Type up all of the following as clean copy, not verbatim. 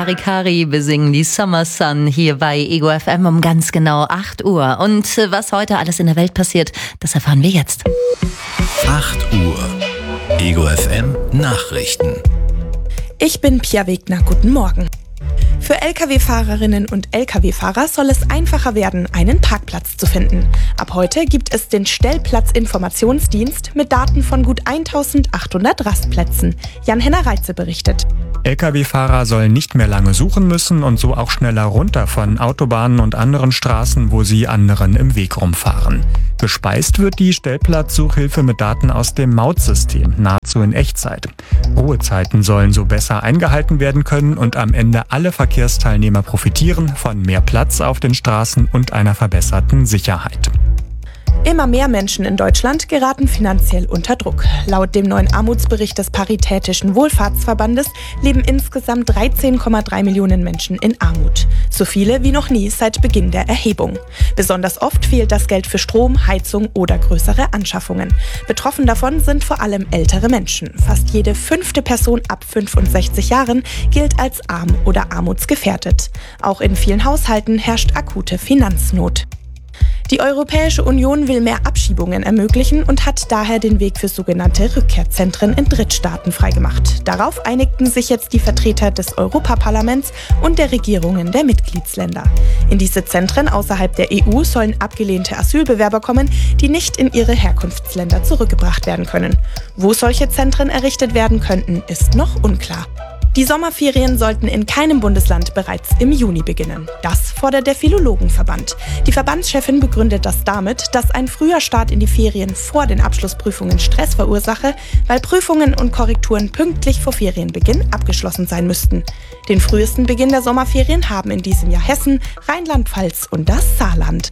Kari besingen die Summer Sun hier bei Ego FM um ganz genau 8 Uhr. Und was heute alles in der Welt passiert, das erfahren wir jetzt. 8 Uhr. Ego FM Nachrichten. Ich bin Pia Wegner, guten Morgen. Für Lkw-Fahrerinnen und Lkw-Fahrer soll es einfacher werden, einen Parkplatz zu finden. Ab heute gibt es den Stellplatzinformationsdienst mit Daten von gut 1800 Rastplätzen. Jan-Henner Reitze berichtet. Lkw-Fahrer sollen nicht mehr lange suchen müssen und so auch schneller runter von Autobahnen und anderen Straßen, wo sie anderen im Weg rumfahren. Gespeist wird die Stellplatzsuchhilfe mit Daten aus dem Mautsystem, nahezu in Echtzeit. Ruhezeiten sollen so besser eingehalten werden können und am Ende alle Verkehrsteilnehmer profitieren von mehr Platz auf den Straßen und einer verbesserten Sicherheit. Immer mehr Menschen in Deutschland geraten finanziell unter Druck. Laut dem neuen Armutsbericht des Paritätischen Wohlfahrtsverbandes leben insgesamt 13,3 Millionen Menschen in Armut. So viele wie noch nie seit Beginn der Erhebung. Besonders oft fehlt das Geld für Strom, Heizung oder größere Anschaffungen. Betroffen davon sind vor allem ältere Menschen. Fast jede 5. Person ab 65 Jahren gilt als arm oder armutsgefährdet. Auch in vielen Haushalten herrscht akute Finanznot. Die Europäische Union will mehr Abschiebungen ermöglichen und hat daher den Weg für sogenannte Rückkehrzentren in Drittstaaten freigemacht. Darauf einigten sich jetzt die Vertreter des Europaparlaments und der Regierungen der Mitgliedsländer. In diese Zentren außerhalb der EU sollen abgelehnte Asylbewerber kommen, die nicht in ihre Herkunftsländer zurückgebracht werden können. Wo solche Zentren errichtet werden könnten, ist noch unklar. Die Sommerferien sollten in keinem Bundesland bereits im Juni beginnen. Das fordert der Philologenverband. Die Verbandschefin begründet das damit, dass ein früher Start in die Ferien vor den Abschlussprüfungen Stress verursache, weil Prüfungen und Korrekturen pünktlich vor Ferienbeginn abgeschlossen sein müssten. Den frühesten Beginn der Sommerferien haben in diesem Jahr Hessen, Rheinland-Pfalz und das Saarland.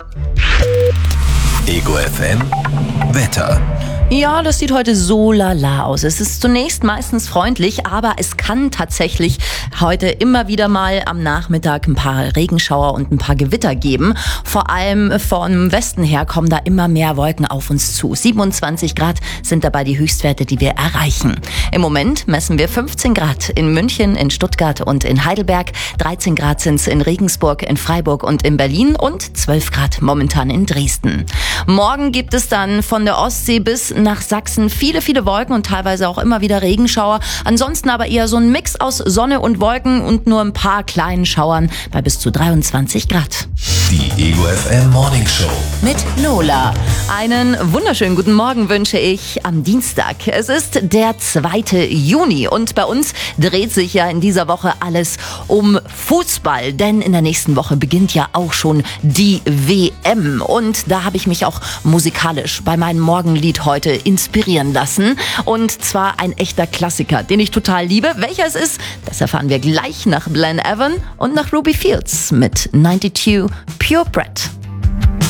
Ego FM Wetter. Ja, das sieht heute so lala aus. Es ist zunächst meistens freundlich, aber es kann tatsächlich heute immer wieder mal am Nachmittag ein paar Regenschauer und ein paar Gewitter geben. Vor allem vom Westen her kommen da immer mehr Wolken auf uns zu. 27 Grad sind dabei die Höchstwerte, die wir erreichen. Im Moment messen wir 15 Grad in München, in Stuttgart und in Heidelberg. 13 Grad sind es in Regensburg, in Freiburg und in Berlin und 12 Grad momentan in Dresden. Morgen gibt es dann von der Ostsee bis nach Sachsen viele Wolken und teilweise auch immer wieder Regenschauer. Ansonsten aber eher so ein Mix aus Sonne und Wolken und nur ein paar kleinen Schauern bei bis zu 23 Grad. Die Ego FM Morning Show Mit Lola. Einen wunderschönen guten Morgen wünsche ich am Dienstag. Es ist der 2. Juni und bei uns dreht sich ja in dieser Woche alles um Fußball. Denn in der nächsten Woche beginnt ja auch schon die WM. Und da habe ich mich auch musikalisch bei meinem Morgenlied heute inspirieren lassen. Und zwar ein echter Klassiker, den ich total liebe. Welcher es ist, das erfahren wir gleich nach Glenn Evan und nach Ruby Fields mit 92 Purebred.